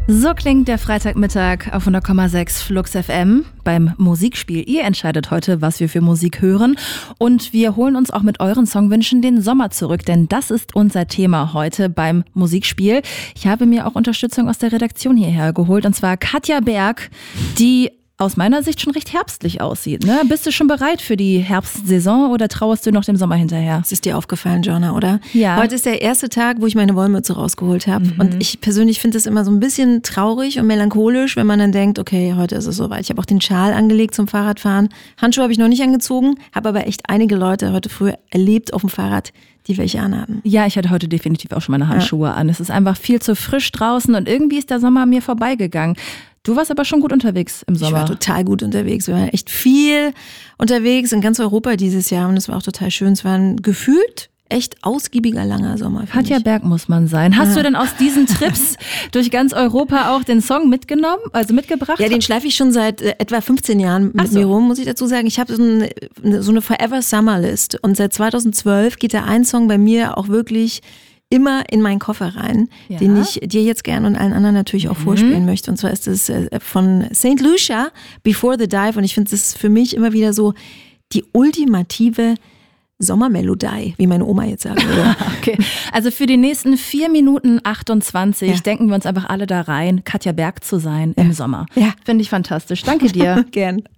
So klingt der Freitagmittag auf 100,6 Flux FM beim Musikspiel. Ihr entscheidet heute, was wir für Musik hören. Und wir holen uns auch mit euren Songwünschen den Sommer zurück, denn das ist unser Thema heute beim Musikspiel. Ich habe mir auch Unterstützung aus der Redaktion hierher geholt, und zwar Katja Berg, die aus meiner Sicht schon recht herbstlich aussieht. Ne? Bist du schon bereit für die Herbstsaison oder trauerst du noch dem Sommer hinterher? Das ist dir aufgefallen, Jonna, oder? Ja. Heute ist der erste Tag, wo ich meine Wollmütze rausgeholt habe. Und ich persönlich finde es immer so ein bisschen traurig und melancholisch, wenn man dann denkt, okay, heute ist es soweit. Ich habe auch den Schal angelegt zum Fahrradfahren. Handschuhe habe ich noch nicht angezogen, habe aber echt einige Leute heute früh erlebt auf dem Fahrrad, die welche anhatten. Ja, ich hatte heute definitiv auch schon meine Handschuhe an. Es ist einfach viel zu frisch draußen und irgendwie ist der Sommer an mir vorbeigegangen. Du warst aber schon gut unterwegs im Sommer. Ich war total gut unterwegs. Wir waren echt viel unterwegs in ganz Europa dieses Jahr und es war auch total schön. Es war ein gefühlt echt ausgiebiger, langer Sommer. Katja Berg muss man sein. Hast du denn aus diesen Trips durch ganz Europa auch den Song mitgenommen, also mitgebracht? Ja, den schleife ich schon seit etwa 15 Jahren mit mir rum, muss ich dazu sagen. Ich habe so eine Forever Summer List und seit 2012 geht da ein Song bei mir auch wirklich immer in meinen Koffer rein, den ich dir jetzt gerne und allen anderen natürlich auch vorspielen möchte. Und zwar ist es von St. Lucia, Before the Dive. Und ich finde, das ist für mich immer wieder so die ultimative Sommermelodie, wie meine Oma jetzt sagen würde. Okay, also für die nächsten 4 Minuten 28 denken wir uns einfach alle da rein, Katja Berg zu sein im Sommer. Ja. Finde ich fantastisch. Danke dir. Gern.